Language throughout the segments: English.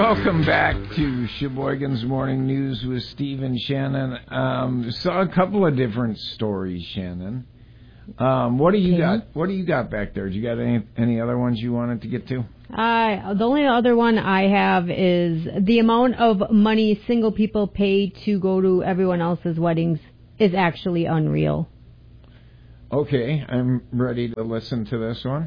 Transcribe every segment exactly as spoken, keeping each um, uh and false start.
welcome back to Sheboygan's Morning News with Steve and Shannon. Um, saw a couple of different stories, Shannon. Um, what do you okay. got? What do you got back there? Do you got any any other ones you wanted to get to? Uh, the only other one I have is the amount of money single people pay to go to everyone else's weddings is actually unreal. Okay, I'm ready to listen to this one.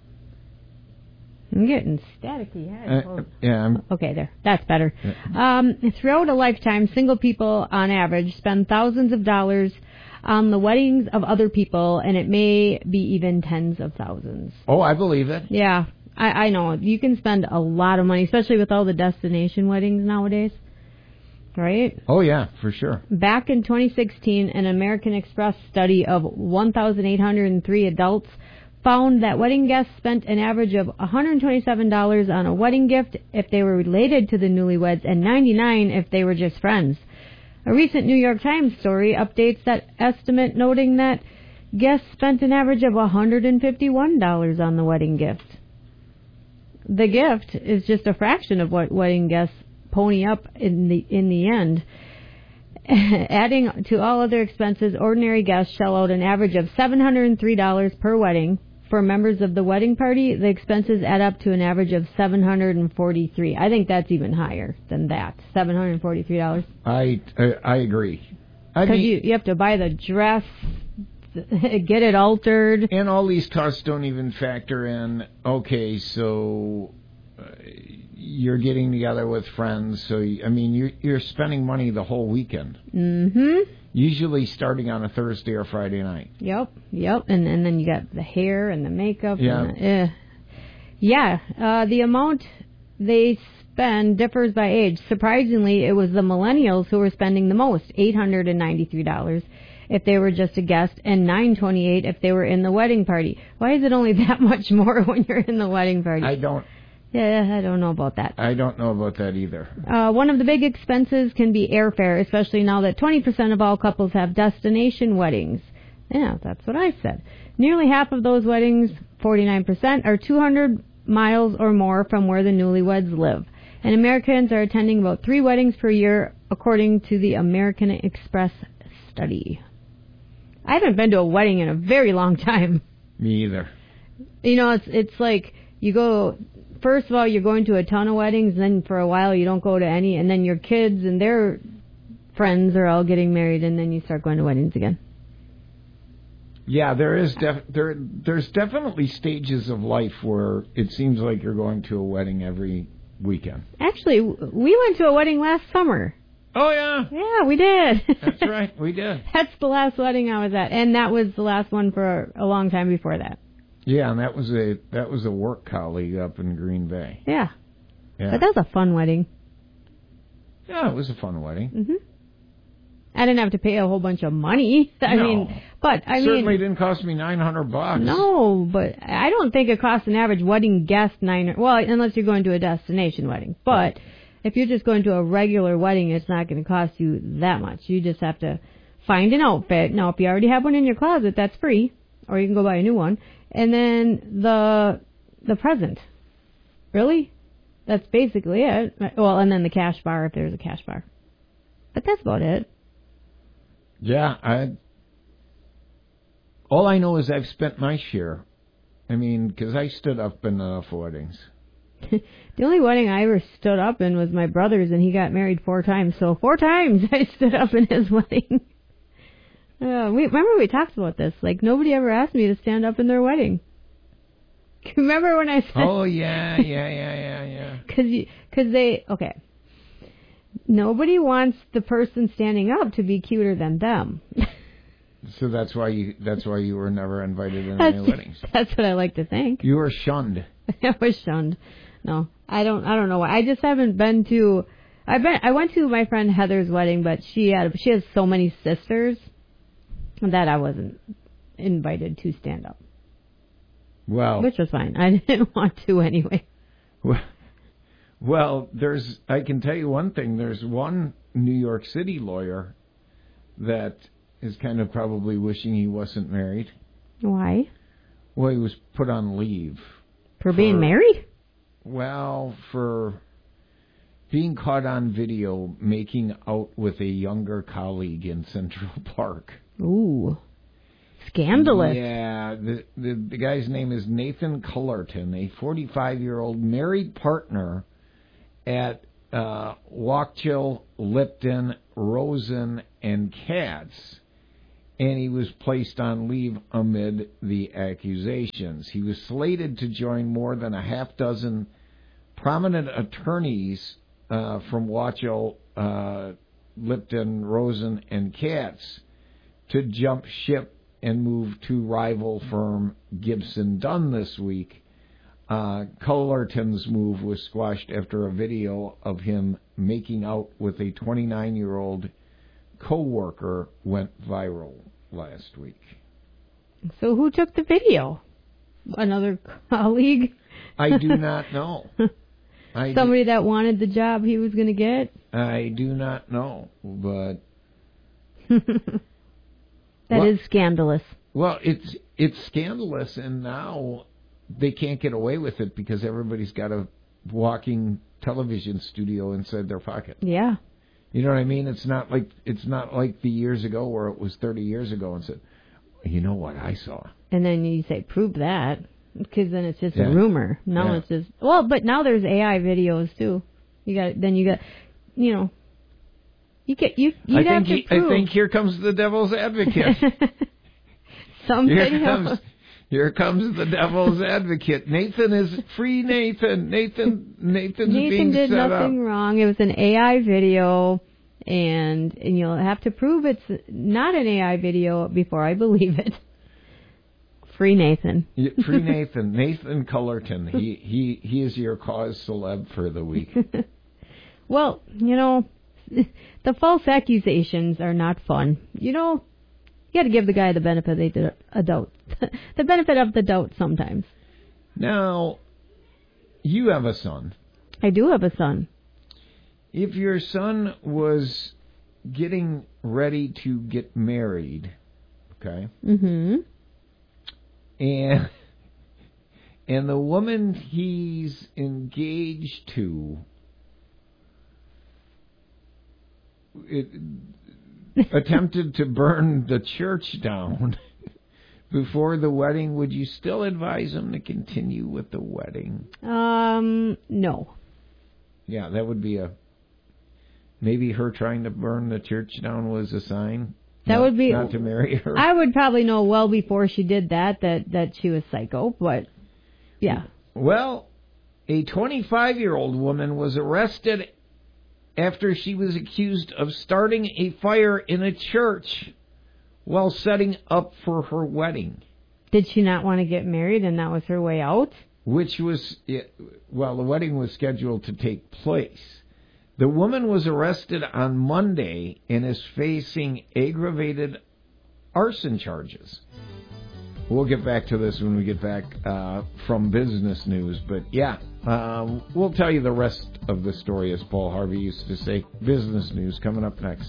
I'm getting staticky head. Uh, yeah. I'm, okay, there. That's better. Yeah. Um, throughout a lifetime, single people, on average, spend thousands of dollars on the weddings of other people, and it may be even tens of thousands. Oh, I believe it. Yeah, I, I know. You can spend a lot of money, especially with all the destination weddings nowadays. Right? Oh, yeah, for sure. Back in twenty sixteen, an American Express study of one thousand eight hundred three adults found that wedding guests spent an average of one hundred twenty-seven dollars on a wedding gift if they were related to the newlyweds and ninety-nine dollars if they were just friends. A recent New York Times story updates that estimate, noting that guests spent an average of one hundred fifty-one dollars on the wedding gift. The gift is just a fraction of what wedding guests pony up in the in the end. Adding to all other expenses, ordinary guests shell out an average of seven hundred three dollars per wedding. For members of the wedding party, the expenses add up to an average of seven hundred forty-three dollars. I think that's even higher than that, seven hundred forty-three dollars. I I, I agree. Because you, you have to buy the dress, get it altered. And all these costs don't even factor in, okay, so uh, you're getting together with friends, so, you, I mean, you're, you're spending money the whole weekend. Mm-hmm. Usually starting on a Thursday or Friday night. Yep, yep. And, and then you got the hair and the makeup. Yeah. And the, uh, yeah, uh, the amount they spend differs by age. Surprisingly, it was the millennials who were spending the most, eight hundred ninety-three dollars if they were just a guest, and nine hundred twenty-eight dollars if they were in the wedding party. Why is it only that much more when you're in the wedding party? I don't... Yeah, I don't know about that. I don't know about that either. Uh, one of the big expenses can be airfare, especially now that twenty percent of all couples have destination weddings. Yeah, that's what I said. Nearly half of those weddings, forty-nine percent, are two hundred miles or more from where the newlyweds live. And Americans are attending about three weddings per year, according to the American Express study. I haven't been to a wedding in a very long time. Me either. You know, it's it's like you go... First of all, you're going to a ton of weddings, then for a while you don't go to any, and then your kids and their friends are all getting married, and then you start going to weddings again. Yeah, there is def- there there's definitely stages of life where it seems like you're going to a wedding every weekend. Actually, we went to a wedding last summer. Oh, yeah. Yeah, we did. That's right, we did. That's the last wedding I was at, and that was the last one for a long time before that. Yeah, and that was a that was a work colleague up in Green Bay. Yeah. Yeah. But that was a fun wedding. Yeah, it was a fun wedding. Mm-hmm. I didn't have to pay a whole bunch of money. I no. mean, but I Certainly mean, Certainly didn't cost me nine hundred bucks. No, but I don't think it costs an average wedding guest nine. Well, unless you're going to a destination wedding. But right. If you're just going to a regular wedding, it's not going to cost you that much. You just have to find an outfit. Now, if you already have one in your closet, that's free, or you can go buy a new one. And then the the present. Really? That's basically it. Well, and then the cash bar if there's a cash bar. But that's about it. Yeah, I. All I know is I've spent my share. I mean, because I stood up in enough weddings. The only wedding I ever stood up in was my brother's, and he got married four times. So four times I stood up in his wedding. Uh, we remember we talked about this. Like, nobody ever asked me to stand up in their wedding. Remember when I said... Oh, yeah, yeah, yeah, yeah, yeah. Because because they... Okay. Nobody wants the person standing up to be cuter than them. So that's why you that's why you were never invited in that's, any weddings. That's what I like to think. You were shunned. I was shunned. No, I don't. I don't know why. I just haven't been to... I've been. I went to my friend Heather's wedding, but she had she has so many sisters that I wasn't invited to stand up. Well, which was fine. I didn't want to anyway. Well, well, there's. I can tell you one thing. There's one New York City lawyer that is kind of probably wishing he wasn't married. Why? Well, he was put on leave for, for being married. Well, for being caught on video making out with a younger colleague in Central Park. Ooh. Scandalous. Yeah, the, the the guy's name is Nathan Cullerton, a forty-five-year-old married partner at uh, Wachtel, Lipton, Rosen, and Katz, and he was placed on leave amid the accusations. He was slated to join more than a half dozen prominent attorneys uh, from Wachtel, uh, Lipton, Rosen, and Katz to jump ship and move to rival firm Gibson Dunn this week. Uh, Cullerton's move was squashed after a video of him making out with a twenty-nine-year-old co-worker went viral last week. So who took the video? Another colleague? I do not know. I Somebody do, that wanted the job he was going to get? I do not know, but... That well, is scandalous. Well, it's it's scandalous, and now they can't get away with it because everybody's got a walking television studio inside their pocket. Yeah. You know what I mean? It's not like it's not like the years ago where it was thirty years ago and said, you know what I saw. And then you say, prove that, because then it's just yeah. a rumor. Now yeah. it's just, well, but now there's A I videos too. You got, then you got, you know, you get, you, you I have think to he, prove. I think here comes the devil's advocate. Some here video. comes, here comes the devil's advocate. Nathan is free. Nathan, Nathan, Nathan's Nathan being did set nothing up. wrong. It was an A I video, and and you'll have to prove it's not an A I video before I believe it. Free Nathan. Yeah, free Nathan. Nathan Cullerton. He he he is your cause celeb for the week. Well, you know, the false accusations are not fun. You know, you got to give the guy the benefit of the doubt. The benefit of the doubt sometimes. Now, you have a son. I do have a son. If your son was getting ready to get married, okay? Mm-hmm. And and the woman he's engaged to it, attempted to burn the church down before the wedding, would you still advise him to continue with the wedding? Um, no. Yeah, that would be a... Maybe her trying to burn the church down was a sign? That not, would be... Not to marry her? I would probably know well before she did that, that, that she was psycho, but, yeah. Well, a twenty-five-year-old woman was arrested after she was accused of starting a fire in a church while setting up for her wedding. Did she not want to get married and that was her way out? Which was, well, the wedding was scheduled to take place. The woman was arrested on Monday and is facing aggravated arson charges. We'll get back to this when we get back uh, from business news. But, yeah, um, we'll tell you the rest of the story, as Paul Harvey used to say. Business news coming up next.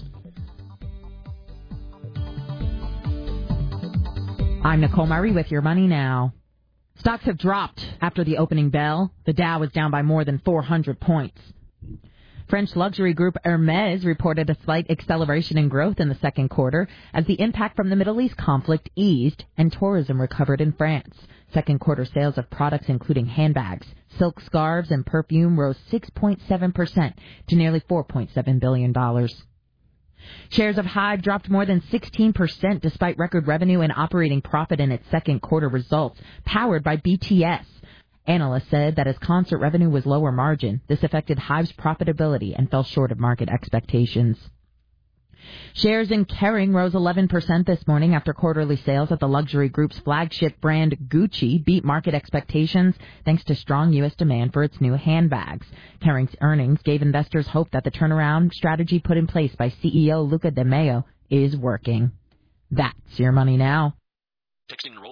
I'm Nicole Murray with Your Money Now. Stocks have dropped after the opening bell. The Dow was down by more than four hundred points. French luxury group Hermès reported a slight acceleration in growth in the second quarter as the impact from the Middle East conflict eased and tourism recovered in France. Second quarter sales of products including handbags, silk scarves, and perfume rose six point seven percent to nearly four point seven billion dollars. Shares of Hive dropped more than sixteen percent despite record revenue and operating profit in its second quarter results, powered by B T S. Analysts said that as concert revenue was lower margin, this affected Hive's profitability and fell short of market expectations. Shares in Kering rose eleven percent this morning after quarterly sales at the luxury group's flagship brand Gucci beat market expectations thanks to strong U S demand for its new handbags. Kering's earnings gave investors hope that the turnaround strategy put in place by C E O Luca De Meo is working. That's Your Money Now. Texting enrolls you in a recurring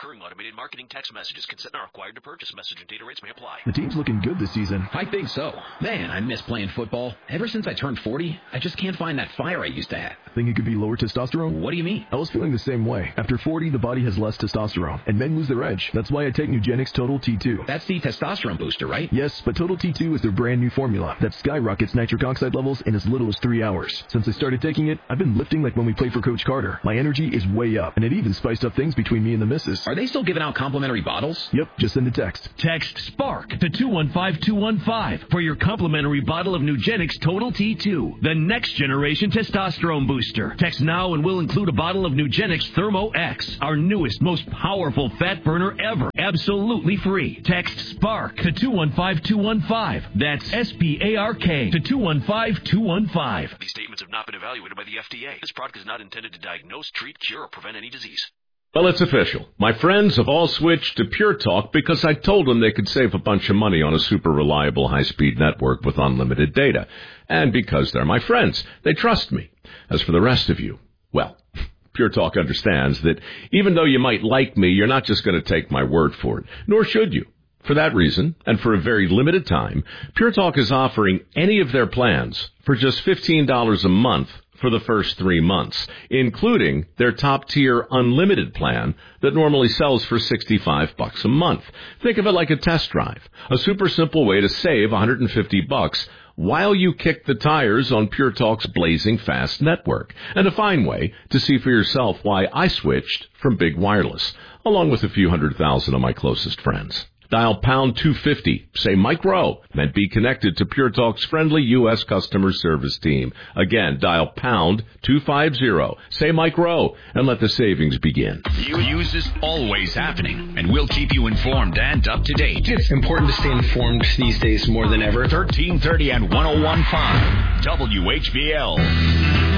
Recurring automated marketing text messages. Consent not required to purchase. Message and data rates may apply. The team's looking good this season. I think so. Man, I miss playing football. Ever since I turned forty, I just can't find that fire I used to have. Think it could be lower testosterone? What do you mean? I was feeling the same way. After forty, the body has less testosterone, and men lose their edge. That's why I take Nugenix Total T two. That's the testosterone booster, right? Yes, but Total T two is their brand new formula that skyrockets nitric oxide levels in as little as three hours. Since I started taking it, I've been lifting like when we played for Coach Carter. My energy is way up, and it even spiced up things between me and the missus. Are they still giving out complimentary bottles? Yep, just send a text. Text SPARK to two one five two one five for your complimentary bottle of Nugenix Total T two, the next generation testosterone booster. Text now and we'll include a bottle of Nugenix Thermo X, our newest, most powerful fat burner ever. Absolutely free. Text SPARK to two one five two one five. That's S P A R K to two one five two one five. These statements have not been evaluated by the F D A. This product is not intended to diagnose, treat, cure, or prevent any disease. Well, it's official. My friends have all switched to Pure Talk because I told them they could save a bunch of money on a super reliable high-speed network with unlimited data. And because they're my friends, they trust me. As for the rest of you, well, Pure Talk understands that even though you might like me, you're not just going to take my word for it, nor should you. For that reason, and for a very limited time, Pure Talk is offering any of their plans for just fifteen dollars a month for the first three months, including their top-tier unlimited plan that normally sells for sixty-five bucks a month. Think of it like a test drive, a super simple way to save one hundred fifty bucks while you kick the tires on Pure Talk's blazing fast network, and a fine way to see for yourself why I switched from Big Wireless, along with a few hundred thousand of my closest friends. Dial pound two fifty, say Mike Rowe, and be connected to Pure Talk's friendly U S customer service team. Again, dial pound two fifty, say Mike Rowe, and let the savings begin. News is always happening, and we'll keep you informed and up to date. It's important to stay informed these days more than ever. thirteen thirty and one oh one point five W H B L.